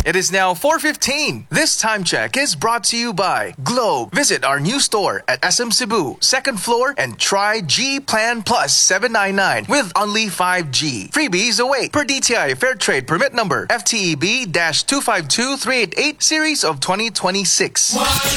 It is now 4:15. This time check is brought to you by Globe. Visit our new store at SM Cebu, second floor, and try G Plan Plus 799 with only 5G. Freebies await per DTI Fair Trade Permit Number FTEB-252388 Series of 2026.